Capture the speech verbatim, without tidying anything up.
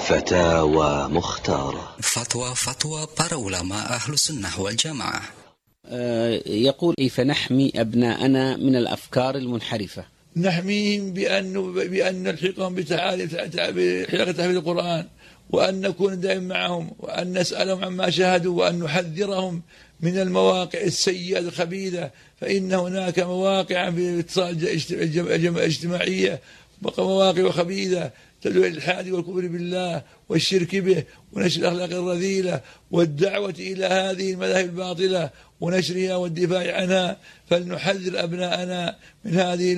فتاوى مختارة. فتوى فتوى para ulama أهل السنة والجماعة. يقول: كيف نحمي أبناءنا من الأفكار المنحرفة؟ نحميهم بأن بأن نلحقهم بتعاليم بحلقة تحفيظ القرآن، وأن نكون دائما معهم، وأن نسألهم عما شاهدوا، وأن نحذرهم من المواقع السيئة الخبيثة، فإن هناك مواقع في الاتصال الاجتماعية مواقع خبيثة تدعو إلى الإلحاد والكفر بالله والشرك به ونشر الأخلاق الرذيلة والدعوة إلى هذه المذاهب الباطلة ونشرها والدفاع عنها، فلنحذر أبناءنا من هذه